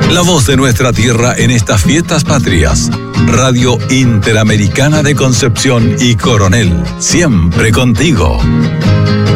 La voz de nuestra tierra en estas fiestas patrias. Radio Interamericana de Concepción y Coronel, siempre contigo.